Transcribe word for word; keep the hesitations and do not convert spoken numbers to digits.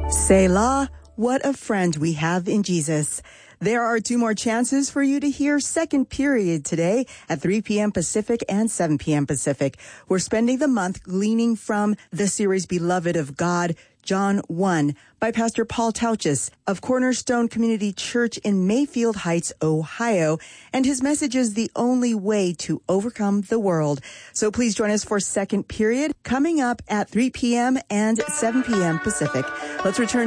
Selah, what a friend we have in Jesus. There are two more chances for you to hear second period today at three p.m. Pacific and seven p.m. Pacific. We're spending the month gleaning from the series Beloved of God, John one, by Pastor Paul Tauchis of Cornerstone Community Church in Mayfield Heights, Ohio. And his message is the only way to overcome the world. So please join us for second period coming up at three p.m. and seven p.m. Pacific. Let's return